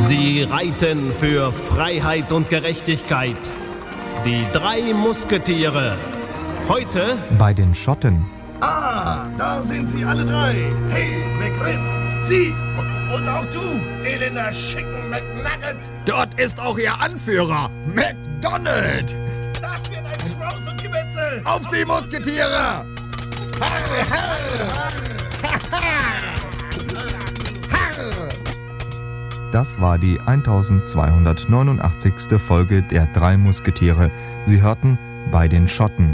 Sie reiten für Freiheit und Gerechtigkeit. Die 3 Musketiere. Heute bei den Schotten. Ah, da sind sie alle 3. Hey, McRib, Sie und auch du, Elena Chicken McNugget. Dort ist auch Ihr Anführer, McDonald. Das wird ein Schmaus und Gemetzel. Auf Sie, Musketiere! Das war die 1289. Folge der 3 Musketiere. Sie hörten bei den Schotten.